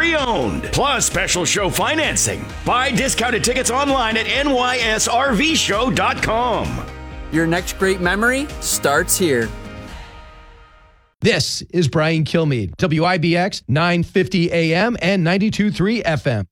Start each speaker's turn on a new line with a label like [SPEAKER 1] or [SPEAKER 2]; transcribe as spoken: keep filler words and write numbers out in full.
[SPEAKER 1] pre-owned. Plus special show financing. Buy discounted tickets online at N Y S R V show dot com.
[SPEAKER 2] Your next great memory starts here.
[SPEAKER 3] This is Brian Kilmeade, W I B X nine fifty A M and ninety-two point three F M.